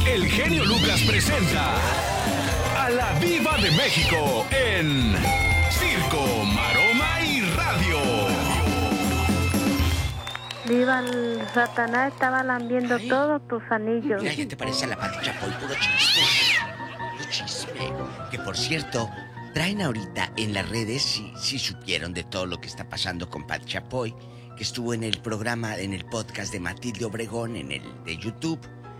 el genio Lucas presenta a la Diva de México en Circo, Maroma y Radio. Diva, el Satanás estaba lambiendo todos tus anillos. Mira, ya te parece a la Pati Chapoy, puro chisme. Puro chisme. Que por cierto, traen ahorita en las redes, si supieron de todo lo que está pasando con Pati Chapoy, que estuvo en el programa, en el podcast de Matilde Obregón, en el de YouTube.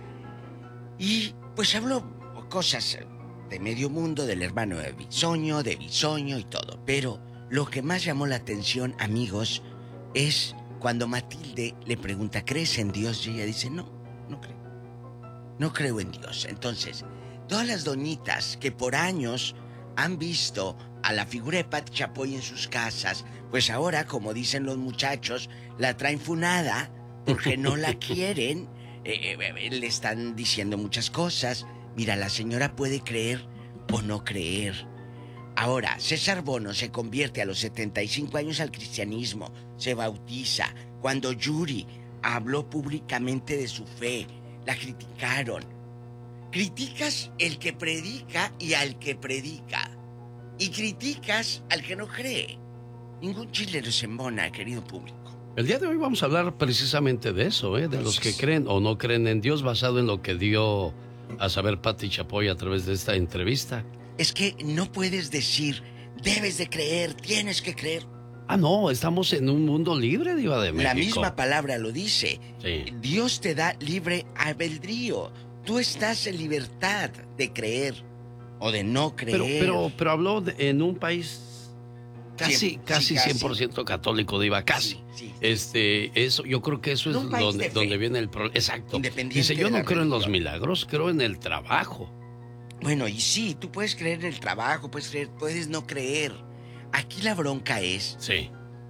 Y pues habló cosas de medio mundo, del hermano de Bisoño y todo. Pero lo que más llamó la atención, amigos, es cuando Matilde le pregunta, ¿crees en Dios? Y ella dice, no creo. No creo en Dios. Entonces, todas las doñitas que por años han visto a la figura de Pati Chapoy en sus casas, pues ahora, como dicen los muchachos, la traen funada porque no la quieren. Le están diciendo muchas cosas. Mira, la señora puede creer o no creer. Ahora, César Bono se convierte a los 75 años al cristianismo, se bautiza. Cuando Yuri habló públicamente de su fe, la criticaron. Criticas el que predica y al que predica. Y criticas al que no cree. Ningún chileno se embona, querido público. El día de hoy vamos a hablar precisamente de eso, de los que creen o no creen en Dios, basado en lo que dio a saber Pati Chapoy a través de esta entrevista. Es que no puedes decir, debes de creer, tienes que creer. Ah, no, estamos en un mundo libre, Diva de México. La misma palabra lo dice. Sí. Dios te da libre albedrío. Tú estás en libertad de creer o de no creer. Pero habló en un país casi 100% católico, Diva, casi. Sí. Eso, yo creo que eso es donde viene el problema. Exacto. Dice, yo no creo en los milagros, creo en el trabajo. Bueno, y sí, tú puedes creer en el trabajo, puedes no creer. Aquí la bronca es... Sí.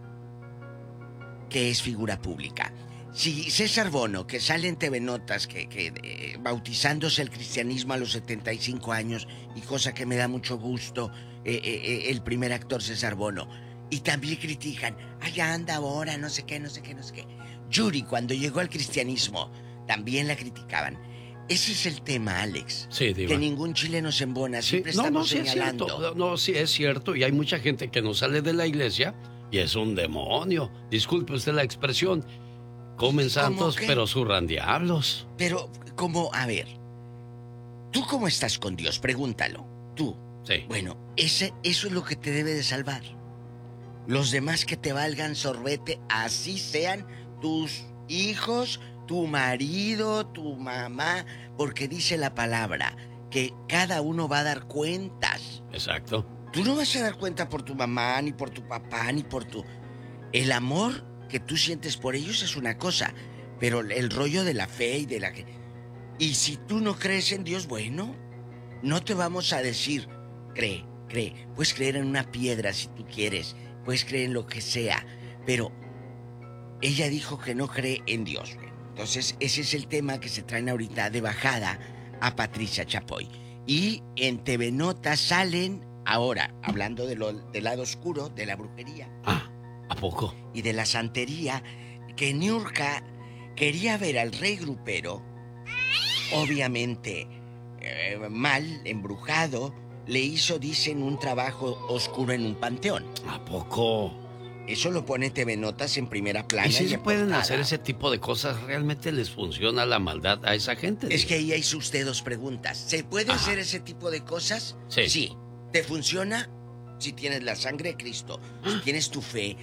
Que es figura pública. Si César Bono, que sale en TV Notas, bautizándose el cristianismo a los 75 años, y cosa que me da mucho gusto, el primer actor César Bono, y también critican, allá anda ahora, no sé qué. Yuri, cuando llegó al cristianismo, también la criticaban. Ese es el tema, Alex. Sí, Diva. Que ningún chileno se embona, siempre estamos señalando. Es cierto. Sí, es cierto, y hay mucha gente que no sale de la iglesia y es un demonio. Disculpe usted la expresión. Comen santos, pero zurran diablos. Pero, a ver, ¿tú cómo estás con Dios? Pregúntalo. Tú. Sí. Bueno, eso es lo que te debe de salvar. Los demás que te valgan sorbete, así sean tus hijos, tu marido, tu mamá, porque dice la palabra que cada uno va a dar cuentas. Exacto. Tú no vas a dar cuenta por tu mamá, ni por tu papá, ni por tu... El amor que tú sientes por ellos es una cosa, pero el rollo de la fe y de la... Y si tú no crees en Dios, bueno, no te vamos a decir, cree. Puedes creer en una piedra si tú quieres, puedes creer en lo que sea, pero ella dijo que no cree en Dios. Entonces, ese es el tema que se traen ahorita de bajada a Patricia Chapoy. Y en TV Notas salen ahora, hablando del lado oscuro, de la brujería. Ah, ¿a poco? Y de la santería, que Niurka quería ver al rey grupero, obviamente mal, embrujado, le hizo, dicen, un trabajo oscuro en un panteón. ¿A poco? Eso lo pone TV Notas en primera plana. ¿Y si se pueden portada. hacer ese tipo de cosas? ¿Realmente les funciona la maldad a esa gente? Es que ahí hay usted dos preguntas. ¿Se puede hacer ese tipo de cosas? Sí. Sí. ¿Te funciona? Si tienes la sangre de Cristo, si tienes tu fe,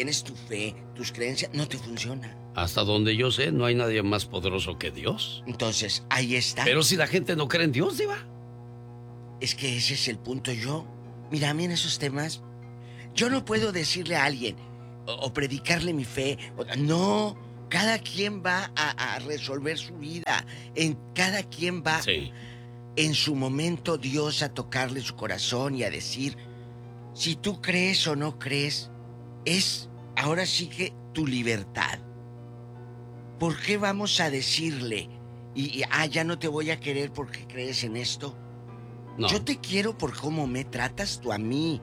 tus creencias, no te funciona. Hasta donde yo sé, no hay nadie más poderoso que Dios. Entonces, ahí está. Pero si la gente no cree en Dios, Diva. Es que ese es el punto. Mira, a mí en esos temas, yo no puedo decirle a alguien o predicarle mi fe. No, cada quien va a resolver su vida. Cada quien va en su momento Dios a tocarle su corazón y a decir, si tú crees o no crees, es ahora sí que tu libertad. ¿Por qué vamos a decirle ya no te voy a querer porque crees en esto? No. Yo te quiero por cómo me tratas tú a mí.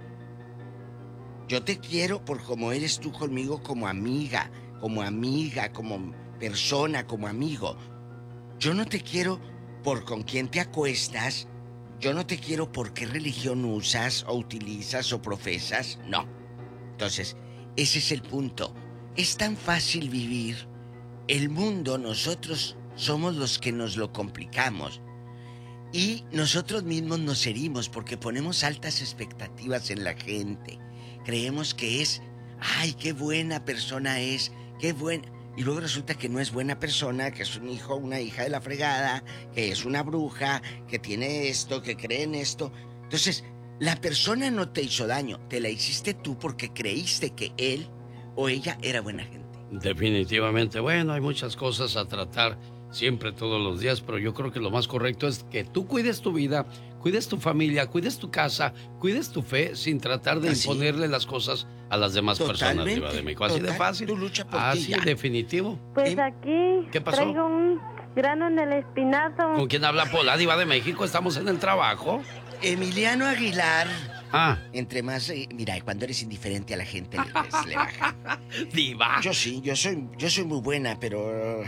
Yo te quiero por cómo eres tú conmigo como amiga, como persona, como amigo. Yo no te quiero por con quién te acuestas, yo no te quiero por qué religión usas o utilizas o profesas, no. Entonces, ese es el punto. Es tan fácil vivir. El mundo, nosotros somos los que nos lo complicamos. Y nosotros mismos nos herimos porque ponemos altas expectativas en la gente. Creemos que es, ay, qué buena persona es, qué buena. Y luego resulta que no es buena persona, que es un hijo, una hija de la fregada, que es una bruja, que tiene esto, que cree en esto. Entonces, la persona no te hizo daño, te la hiciste tú porque creíste que él o ella era buena gente. Definitivamente. Bueno, hay muchas cosas a tratar siempre, todos los días, pero yo creo que lo más correcto es que tú cuides tu vida, cuides tu familia, cuides tu casa, cuides tu fe, sin tratar de imponerle las cosas a las demás personas, Diva de México. Así de fácil. Tú lucha por así, definitivo. Pues aquí ¿Qué pasó? traigo un grano en el espinazo. ¿Con quién habla Pola, Diva de México? Estamos en el trabajo. Emiliano Aguilar. Ah. Entre más... mira, cuando eres indiferente a la gente le baja. Diva. Yo sí, yo soy muy buena, pero...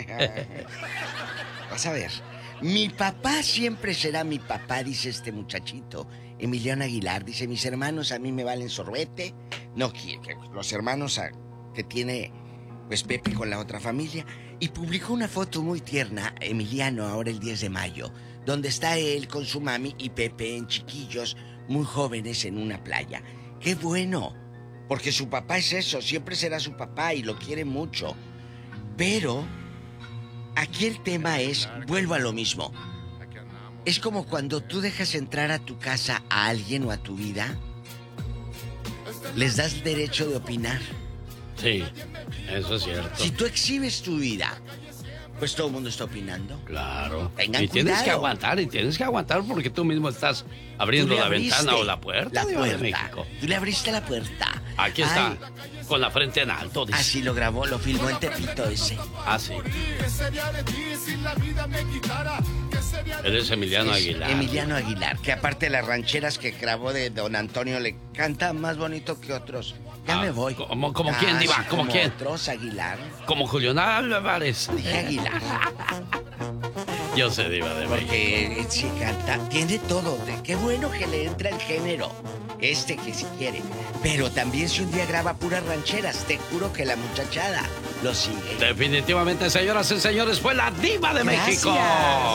Vas a ver. Mi papá siempre será mi papá, dice este muchachito. Emiliano Aguilar dice, mis hermanos a mí me valen sorbete. No quiere, los hermanos que tiene pues Pepe con la otra familia. Y publicó una foto muy tierna, Emiliano, ahora el 10 de mayo, donde está él con su mami y Pepe en chiquillos, muy jóvenes en una playa. ¡Qué bueno! Porque su papá es eso, siempre será su papá y lo quiere mucho. Pero aquí el tema es, vuelvo a lo mismo. Es como cuando tú dejas entrar a tu casa a alguien o a tu vida, les das derecho de opinar. Sí, eso es cierto. Si tú exhibes tu vida, pues todo el mundo está opinando. Claro. Tengan y tienes cuidado. tienes que aguantar porque tú mismo estás abriendo la ventana o la puerta, Diva de México. Tú le abriste la puerta. Aquí está, con la frente en alto, dice. Así lo grabó, lo filmó en Tepito ese. Ah, sí. Él es Emiliano Aguilar. Emiliano Aguilar, que aparte de las rancheras que grabó de Don Antonio, le canta más bonito que otros. Ya me voy. ¿Como quién, Diva? ¿Como quién? Otros, Aguilar. Como Julián Álvarez. Dije Aguilar. Yo sé, Diva de México. Porque si canta, tiene todo. Qué bueno que le entra el género. Que si quiere. Pero también si un día graba puras rancheras, te juro que la muchachada lo sigue. Definitivamente, señoras y señores, fue la Diva de Gracias. México.